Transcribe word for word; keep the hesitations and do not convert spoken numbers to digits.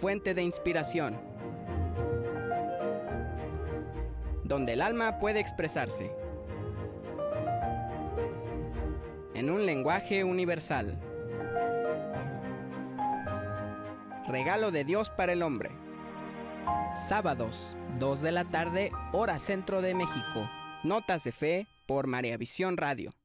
fuente de inspiración, donde el alma puede expresarse en un lenguaje universal. Regalo de Dios para el hombre. Sábados, dos de la tarde, hora centro de México. Notas de Fe por María Visión Radio.